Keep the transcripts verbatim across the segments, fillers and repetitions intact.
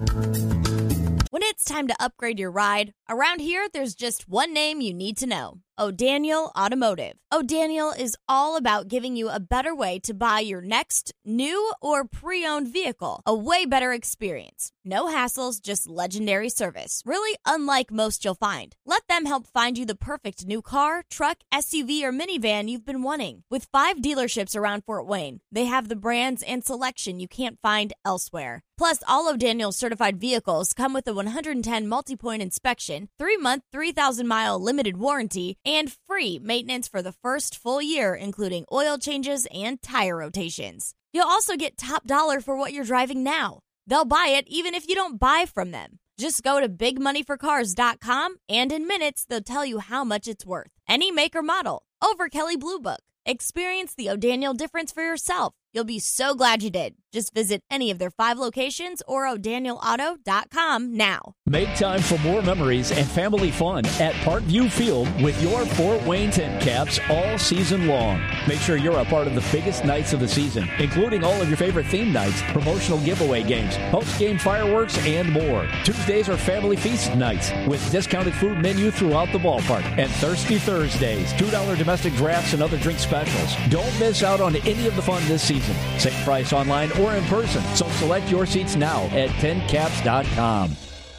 When it's time to upgrade your ride, around here there's just one name you need to know. O'Daniel Automotive. O'Daniel is all about giving you a better way to buy your next new or pre-owned vehicle. A way better experience. No hassles, just legendary service. Really unlike most you'll find. Let them help find you the perfect new car, truck, S U V, or minivan you've been wanting. With five dealerships around Fort Wayne, they have the brands and selection you can't find elsewhere. Plus, all of Daniel's certified vehicles come with a one hundred ten multi-point inspection, three-month, three thousand mile limited warranty, and free maintenance for the first full year, including oil changes and tire rotations. You'll also get top dollar for what you're driving now. They'll buy it even if you don't buy from them. Just go to big money for cars dot com, and in minutes, they'll tell you how much it's worth. Any make or model. Over Kelley Blue Book. Experience the O'Daniel difference for yourself. You'll be so glad you did. Just visit any of their five locations or o'daniel auto dot com now. Make time for more memories and family fun at Parkview Field with your Fort Wayne TinCaps all season long. Make sure you're a part of the biggest nights of the season, including all of your favorite theme nights, promotional giveaway games, post-game fireworks, and more. Tuesdays are family feast nights with discounted food menu throughout the ballpark. And Thirsty Thursdays, two dollars domestic drafts and other drink specials. Don't miss out on any of the fun this season. Same price online or in person. So select your seats now at tin caps dot com.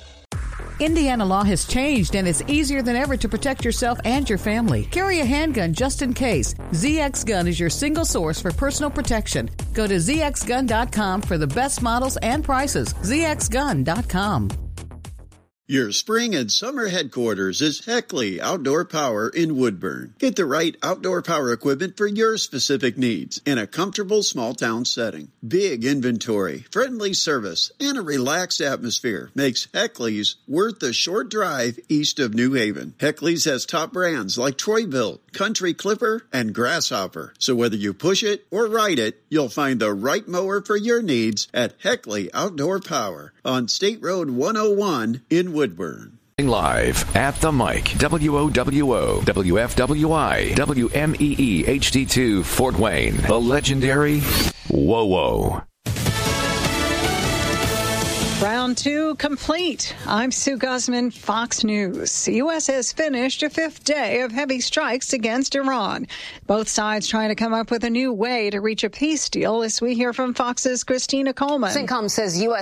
Indiana law has changed, and it's easier than ever to protect yourself and your family. Carry a handgun just in case. Z X Gun is your single source for personal protection. Go to z x gun dot com for the best models and prices. z x gun dot com. Your spring and summer headquarters is Heckley Outdoor Power in Woodburn. Get the right outdoor power equipment for your specific needs in a comfortable small-town setting. Big inventory, friendly service, and a relaxed atmosphere makes Heckley's worth the short drive east of New Haven. Heckley's has top brands like Troy-Bilt, Country Clipper, and Grasshopper. So whether you push it or ride it, you'll find the right mower for your needs at Heckley Outdoor Power on State Road one oh one in Woodburn. Live at the mic, W O W O, W F W I, W M E E H D two, Fort Wayne, the legendary Whoa Whoa. Round two complete. I'm Sue Guzman, Fox News. The U S has finished a fifth day of heavy strikes against Iran. Both sides trying to come up with a new way to reach a peace deal, as we hear from Fox's Christina Coleman. CENTCOM says U S